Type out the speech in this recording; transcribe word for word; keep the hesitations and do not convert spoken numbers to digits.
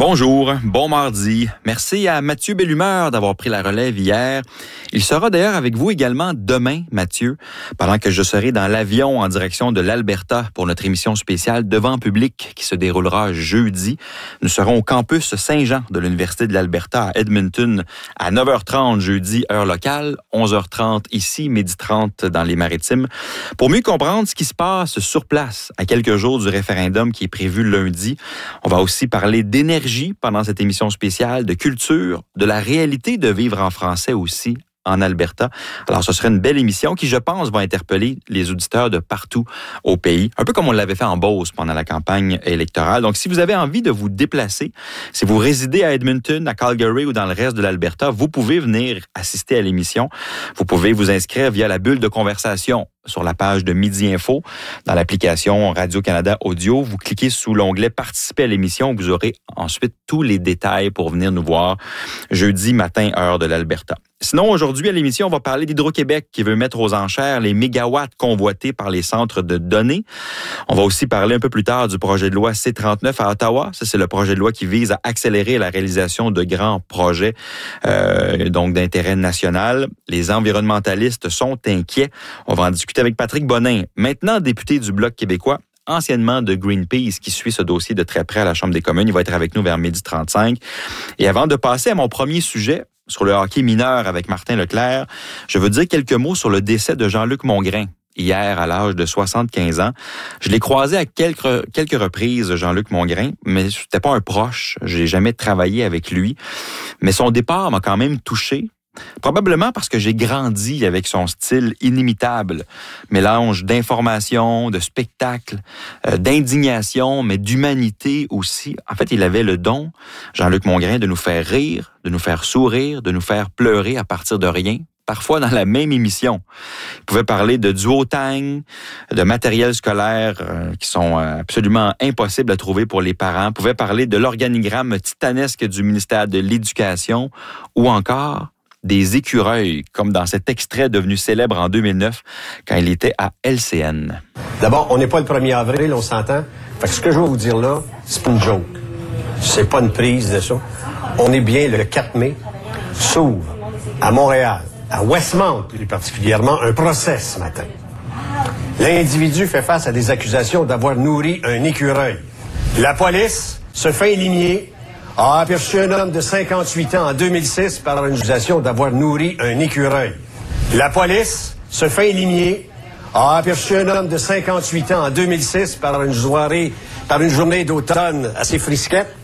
Bonjour, bon mardi. Merci à Mathieu Bellumeur d'avoir pris la relève hier. Il sera d'ailleurs avec vous également demain, Mathieu, pendant que je serai dans l'avion en direction de l'Alberta pour notre émission spéciale Devant public qui se déroulera jeudi. Nous serons au campus Saint-Jean de l'Université de l'Alberta à Edmonton à neuf heures trente jeudi, heure locale, onze heures trente ici, midi trente dans les Maritimes, pour mieux comprendre ce qui se passe sur place à quelques jours du référendum qui est prévu lundi. On va aussi parler d'énergie pendant cette émission spéciale, de culture, de la réalité de vivre en français aussi en Alberta. Alors, ce serait une belle émission qui, je pense, va interpeller les auditeurs de partout au pays, un peu comme on l'avait fait en Beauce pendant la campagne électorale. Donc, si vous avez envie de vous déplacer, si vous résidez à Edmonton, à Calgary ou dans le reste de l'Alberta, vous pouvez venir assister à l'émission. Vous pouvez vous inscrire via la bulle de conversation sur la page de Midi Info, dans l'application Radio-Canada Audio. Vous cliquez sous l'onglet « Participer à l'émission ». Vous aurez ensuite tous les détails pour venir nous voir jeudi matin, heure de l'Alberta. Sinon, aujourd'hui, à l'émission, on va parler d'Hydro-Québec qui veut mettre aux enchères les mégawatts convoités par les centres de données. On va aussi parler un peu plus tard du projet de loi C trente-neuf à Ottawa. Ça, c'est le projet de loi qui vise à accélérer la réalisation de grands projets euh, donc d'intérêt national. Les environnementalistes sont inquiets. On va en discuter avec Patrick Bonin, maintenant député du Bloc québécois, anciennement de Greenpeace, qui suit ce dossier de très près à la Chambre des communes. Il va être avec nous vers midi trente-cinq. Et avant de passer à mon premier sujet, sur le hockey mineur avec Martin Leclerc, je veux dire quelques mots sur le décès de Jean-Luc Mongrain. Hier, à l'âge de soixante-quinze ans. Je l'ai croisé à quelques, quelques reprises, Jean-Luc Mongrain, mais c'était pas un proche. J'ai jamais travaillé avec lui. Mais son départ m'a quand même touché. Probablement parce que j'ai grandi avec son style inimitable. Mélange d'information, de spectacle, euh, d'indignation, mais d'humanité aussi. En fait, il avait le don, Jean-Luc Mongrain, de nous faire rire, de nous faire sourire, de nous faire pleurer à partir de rien. Parfois dans la même émission. Il pouvait parler de duotang, de matériel scolaire euh, qui sont euh, absolument impossibles à trouver pour les parents. Il pouvait parler de l'organigramme titanesque du ministère de l'Éducation ou encore des écureuils, comme dans cet extrait devenu célèbre en deux mille neuf quand il était à L C N. D'abord, on n'est pas le premier avril, on s'entend. Fait que ce que je vais vous dire là, c'est pas une joke. C'est pas une prise de ça. On est bien le quatre mai. S'ouvre à Montréal, à Westmount plus particulièrement, un procès ce matin. L'individu fait face à des accusations d'avoir nourri un écureuil. La police se fait éliminer, a aperçu un homme de cinquante-huit ans en deux mille six par une accusation d'avoir nourri un écureuil. La police se fait éliminer, a aperçu un homme de cinquante-huit ans en deux mille six par une soirée, par une journée d'automne assez frisquette.